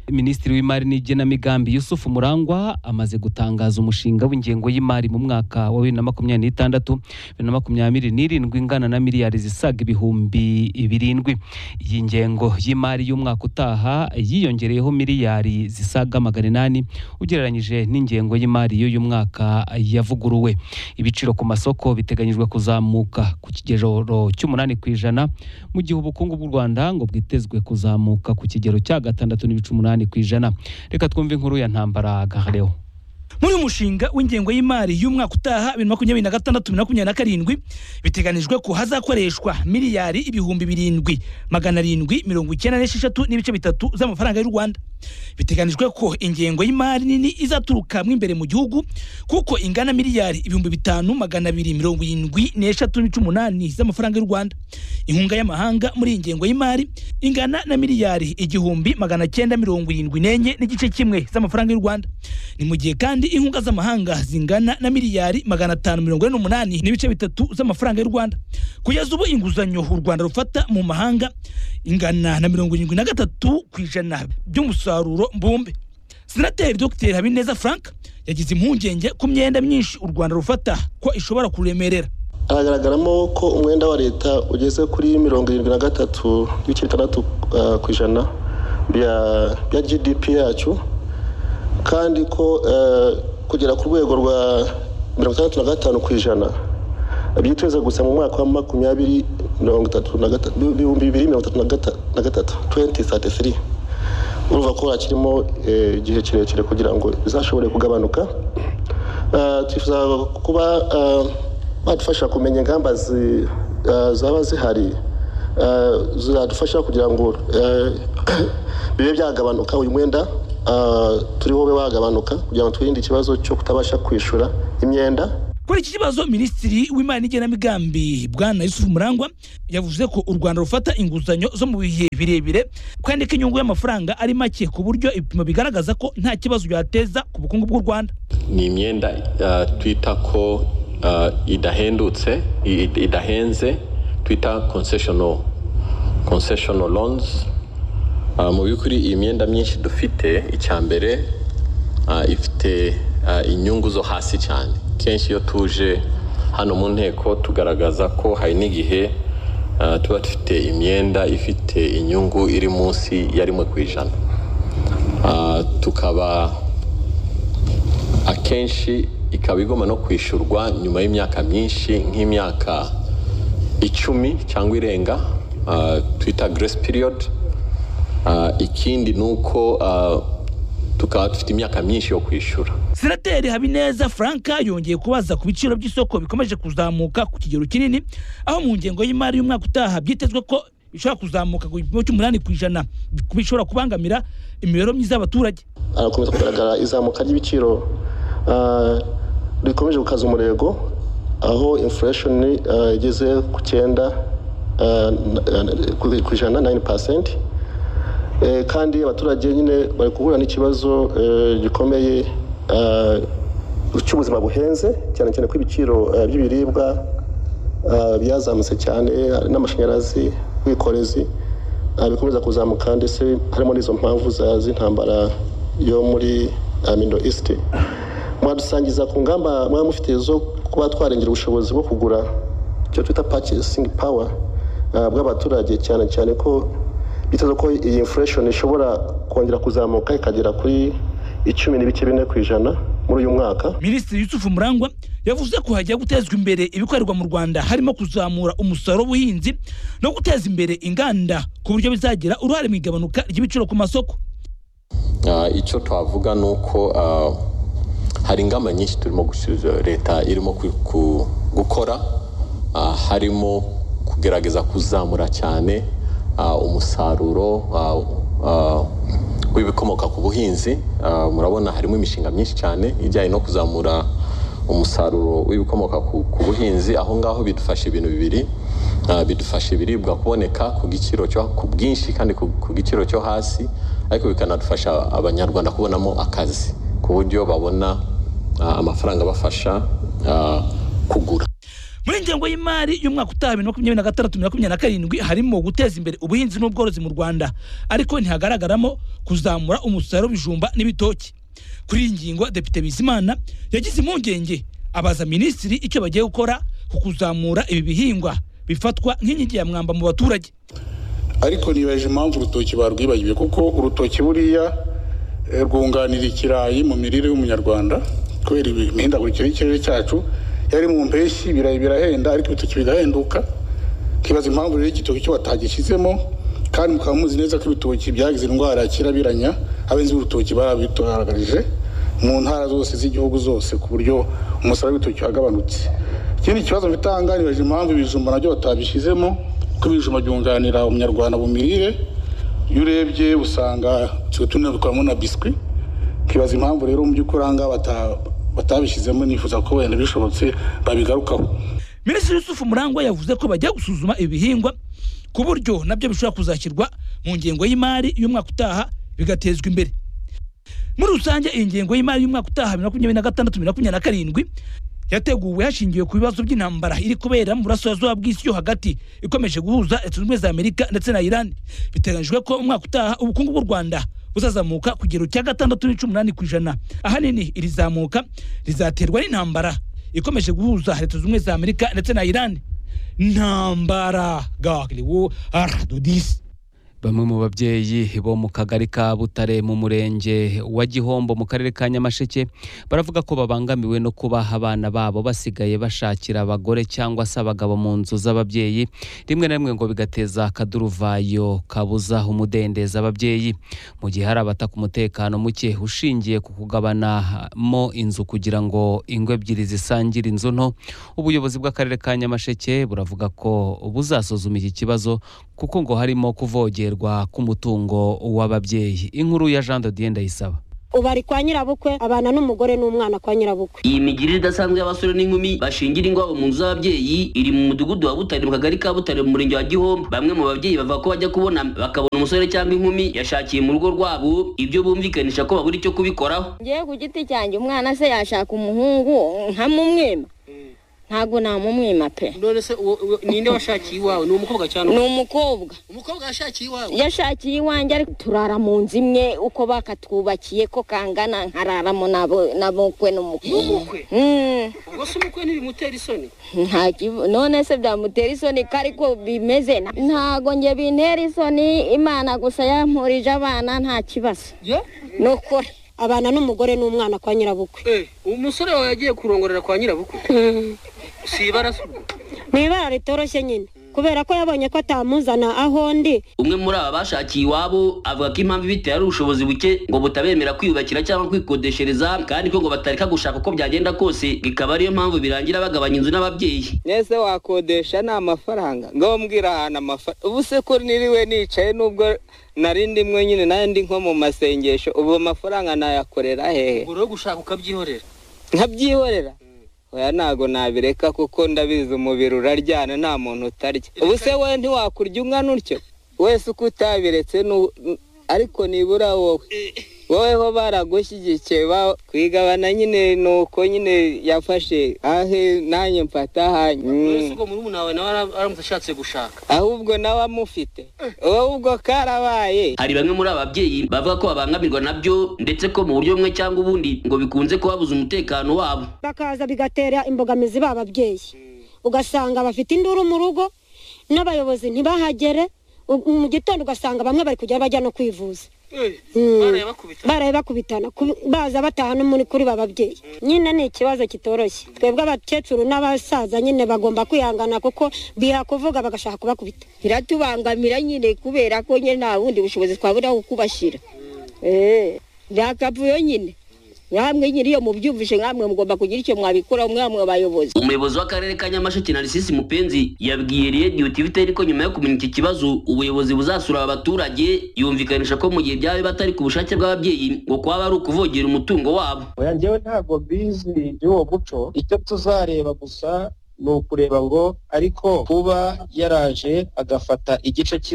Minisitiri w'Imari n'Igenamigambi Yusuf Murangwa amaze gutangaza umushinga w'ingengo y'imari mu mwaka wa 2026-2027 ingana na miliyari zisaga ibihumbi 7. Iyi ngengo y'imari y'umwaka utaha yiyongereyeho miliyari zisaga 800 ugereranyije n'ingengo y'imari y'uyu mwaka yavuguruwe. Ibiciro ku masoko biteganyijwe kuzamuka ku kigero cy'8% mu gihe ubukungu bw'u Rwanda ngo bwitezwe kuzamuka ku kigero cya 6.8%. Reka twumve inkuru ya Ntambara Garleo. Muri umushinga w'ingengo y'imari y'umwaka utaha 2026-2027 biteganijwe ko hazakoreshwa miliyari 7,796 z'amafaranga y'u Rwanda. Biteganijwe ko ingengo y'imari nini izaturuka mu imbere mu gihugu kuko ingana miliyari 5,273 z'amafaranga y'u Rwanda. Inkunga y'amahanga muri ingengo y'imari ingana na miliyari 1,974 n'igice kimwe z'amafaranga y'u Rwanda. Ni mu gihe kandi inkunga z'amahanga zingana na miliyari 548 n'ibice 3 z'amafaranga y'u Rwanda. Kugeza ubu inguzanyo u Rwanda rufata mu mahanga ingana na 73% by'umusaruro mbumbe. Senateri Dr Habineza Frank yagize impungenge ku myenda myinshi u Rwanda rufata ko ishobora kuremerera. Hagaragaramo ko umwenda wa leta ugeze kuri 73.6% bya GDP yacu, kandi ko kugera ku rwego rwa 65% byiteze gusa mu mwaka wa 2033 urumva ko hakirimo igihe kirekire kugira ngo bizashobore kugabanuka. Twifuza kuba badufasha kumenya ingamba zaba zihari zadufasha kugira ngo bibe byagabanuka, uyu mwenda turiho be wagabanuka kugira ngo twirinde ikibazo cyo kutabasha kwishura imyenda. Kuri iki kibazo Minisitiri w'Imari n'Igenamigambi Bwana Yusuf Murangwa yavuze ko u Rwanda rufata inguzanyo zo mu bihe birebire kandi ko inyungu y'amafaranga ari make ku buryo ibipimo bigaragaza ko nta kibazo byateza ku bukungu bw'u Rwanda. Ni imyenda twita ko idahenze twita concessional loans. Mu by'ukuri iyi myenda myinshi dufite, icyambere ifite inyungu zo hasi cyane. Kenshi iyo tuje hano mu nteko tugaragaza ko hari n'igihe tuba dufite imyenda ifite inyungu iri munsi ya 1%. Tukaba akenshi ikaba igomba no kwishurwa nyuma y'imyaka myinshi, nk'imyaka 10 cyangwa irenga, twita grace period. Ikindi nuko tukaba dufite imyaka myinshi yo kwishura. Senateri Habineza Frank yongeye kubaza ku biciro by'isoko bikomeje kuzamuka ku kigero kinini, aho mu ngengo y'imari y'umwaka utaha byitezwe ko bishobora kuzamuka ku gipimo cy'8% bishobora kubangamira imibereho myiza y'abaturage. Arakomeza kugaragara izamuka ry'ibiciro rikomeje gukaza umurego, aho inflation igeze ku 9%, kandi abaturage nyine bari guhura n'ikibazo gikomeye cy'ubuzima buhenze, cyane cyane ko ibiciro by'ibiribwa byazamutse cyane, n'amashanyarazi, wikorezi bikomeza kuzamuka, ndetse harimo n'izo mpamvu z'intambara yo muri Middle East. Mwadusangiza ku ngamba mwamufite zo kuba twarengera ubushobozi bwo kugura icyo twita purchasing power bw'abaturage, cyane cyane ko biteze ko iyi inflation ishobora kongera kuzamuka ikagera kuri 10.4% muri uyu mwaka. Minisitiri Yusuf Murangwa yavuze ko hajya gutezwa imbere ibikorerwa mu Rwanda, harimo kuzamura umusaruro w'ubuhinzi no guteza imbere inganda ku buryo bizagira uruhare mu igabanuka ry'ibiciro ku masoko. Icyo twavuga nuko hari ingamba nyinshi turimo gusubiza leta irimo gukora, harimo kugerageza kuzamura cyane umusaruro w'ibikomoka ku buhinzi. Murabona harimo imishinga myinshi cyane ijyanye no kuzamura umusaruro w'ibikomoka ku buhinzi. Aho ngaho bidufasha ibintu bibiri, bidufasha ibiribwa kuboneka ku giciro cyo ku bwinshi kandi ku giciro cyo hasi, ariko bikanadufasha abanyarwanda kubonamo akazi ku buryo babona amafaranga bafasha kugura. Muri ngengo y'imari y'umwaka utaha 2026-2027 harimo guteza imbere ubuhinzi n'ubworozi mu Rwanda, ariko ntihagaragaramo kuzamura umusaruro w'ibijumba n'ibitoki. Kuri iyi ngingo Depite Bizimana yagize impungenge, abaza minisitiri icyo bagiye gukora ku kuzamura ibi bihingwa bifatwa nk'inkingi ya mwamba mu baturage. Ariko nibaje impamvu urutoki barwibagiwe, kuko urutoki buriya rwunganira ikirayi mu mirire y'umunyarwanda, kubera imihindagurikire y'ikirere cyacu. Yari mu mpeshyi birahenda, ariko ibitoki bigahenduka. Kibaza impamvu rero igitoki cyo batagishyizemo, kandi mukaba muzi neza ko ibitoki byagize indwara ya kirabiranya. Abenzi b'urutoki barabitwaragarije mu ntara zose z'igihugu zose, ku buryo umusaruro w'ibitoki wagabanutse. Ikindi kibazo bitanganibaje impamvu ibijumba nabyo batabishyizemo, ko ibijumba byunganira umunyarwanda mu mirire. Iyo urebye usanga tunabikoramo na biswi. Kibaza impamvu rero mu by'ukuri batabishyizemo, nifuza ko wenda bishobotse babigarukaho. Minisitiri Yusufu Murangwa yavuze ko bajya gusuzuma ibihingwa ku buryo nabyo bishobora kuzashyirwa mu ngengo y'imari y'umwaka utaha bigatezwa imbere. Muri rusange iyi ngengo y'imari y'umwaka utaha 2026-2027 yateguwe hashingiwe ku bibazo by'intambara iri kubera mu burasirazuba bw'isi yo hagati ikomeje guhuza Leta Zunze Ubumwe za Amerika ndetse na Iran. Biteganyijwe ko umwaka utaha ubukungu bw'u Rwanda buzazamuka ku kigero cya 6.8%. Ahanini iri zamuka rizaterwa n'intambara ikomeje guhuza Leta Zunze Ubumwe za Amerika ndetse na Iran. Ntambara gakliwo aradodis. Bamwe mu babyeyi bo mu kagari ka Butare mu murenge wa Gihombo mu karere ka Nyamasheke baravuga ko babangamiwe no kuba abana babo basigaye bashakira abagore cyangwa se abagabo mu nzu z'ababyeyi, rimwe na rimwe ngo bigateza akaduruvayo kabuza umudendeza ababyeyi. Mu gihe hari abataka umutekano muke ushingiye ku kugabanamo inzu kugira ngo ingo ebyiri zisangire inzu nto, ubuyobozi bw'akarere ka Nyamasheke buravuga ko buzasuzuma iki kibazo kuko ngo harimo kuvogerwa k'umutungo w'ababyeyi. Inkuru ya Jean de Dieu Ndayisaba. Ubari kwa nyirabukwe abana n'umugore n'umwana kwa nyirabukwe. Iyi migirire idasanzwe y'abasore n'inkumi bashingira ingo mu nzu z'ababyeyi iri mu mudugudu wa Butare mu kagari ka Butare mu murenge wa Gihombo. Bamwe mu babyeyi bavuga ko bajya bakabona umusore cyangwa inkumi yashakiye mu rugo rwabo, ibyo bumvikanisha ko babura icyo kubikoraho. Ngiye ku giti cyanjye umwana se yashaka umuhungu nkamumwema, ntago namumwima pe. None se ninde washakiye iwawe? Ni umukobwa cyane? Ni umukobwa. Umukobwa yashakiye iwawe? Yashakiye iwanjye, ariko turara mu nzu imwe uko bakatwubakiye ko kangana, nkararamo nabokwe n'umukwe. Ubwo se umukwe ntibimutera isoni? None se byamutera isoni kariko bimeze? Ntago nge bintera isoni, Imana gusa yampurije abana nta kibazo. Nukuri abana n'umugore n'umwana kwa nyirabukwe. Umusore wawe yagiye kurongorera kwa nyirabukwe? Si ibara subwo? Ni ibara ritoroshye nyine, kubera ko yabonye ko atamuzana aho ndi. Umwe muri aba bashakiye iwabo avuga ko impamvu biteye ari ubushobozi buke ngo butabemera kwiyubakira cyangwa kwikodeshereza, kandi ko ngo batareka gushaka uko byagenda kose, bikaba ariyo mpamvu birangira bagabanya inzu n'ababyeyi. Nese wakodesha ni amafaranga, ngo mbwira ahantu amafaranga. Ubu se ko niriwe nicaye nubwo narindi mwe nyine nandi nko mu masengesho, ubu amafaranga nayakorera hehe? Ubwo gushaka ukabyihorera? Nkabyihorera? Oya ntago nabireka kuko ndabizi umubiri uraryana nta muntu utarya. Ubu se we ntiwakurya ungana utyo? Wese uko utabiretse ariko nibura wowe ho baragushyigikiye kwigabana nyine, nuko nyine yafashe ahe nanjye mfata hanyu. Wese ubwo muri nawe nawe aramutse ashatse gushaka, ahubwo nawe amufite wowe ubwo karabaye. Hari bamwe muri ababyeyi bavuga ko babangamirwa nabyo, ndetse ko mu buryo bumwe cyangwa ubundi ngo bikunze kubabuza umutekano wabo. Bakaza bigatera imbogamizi bababyeyi, ugasanga bafite induru mu rugo n'abayobozi ntibahagere. Mu gitondo ugasanga bamwe bari kujya bajya no kwivuza. Baraye bakubitana baza bataha no muri kuri bababyeyi. Nyine ni ikibazo kitoroshye. Twebwe abakecuru n'abasaza nyine bagomba kwihangana kuko biha kuvuga bagashaka kubakubita. Biratubangamira nyine kubera ko nyine nta bundi bushobozi twabura kubashira. Byakavuyo nyine. Namwe nyiriyo mubyumvishe, nkamwe mugomba kugira icyo mwabikora umwamwe abayobozi. Umuyobozi w'akarere ka Nyamasheke Narcisse Mupenzi yabwiye Radio TV ko nyuma yo kumenya iki kibazo ubuyobozi buzasura abaturage, yumvikanisha ko mu gihe byawe batari ku bushake bw'ababyeyi ngo kwaba ari ukuvogera umutungo wabo. Oya njyewe ntago bizi y'uwo muco, icyo tuzareba gusa ni ukureba ngo ariko kuba yaraje agafata igice